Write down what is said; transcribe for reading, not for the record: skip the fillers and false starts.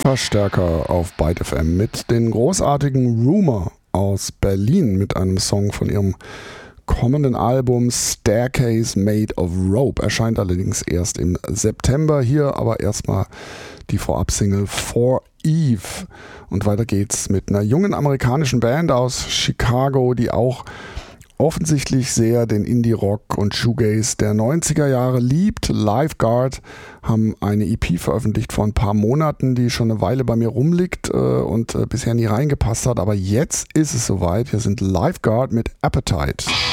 Verstärker auf Byte FM mit den großartigen Rumour aus Berlin mit einem Song von ihrem kommenden Album Staircase Made of Rope. Erscheint allerdings erst im September. Hier aber erstmal die Vorab-Single For Eve. Und weiter geht's mit einer jungen amerikanischen Band aus Chicago, die auch offensichtlich sehr den Indie-Rock und Shoegaze der 90er Jahre liebt. Lifeguard haben eine EP veröffentlicht vor ein paar Monaten, die schon eine Weile bei mir rumliegt und bisher nie reingepasst hat. Aber jetzt ist es soweit. Hier sind Lifeguard mit Appetite.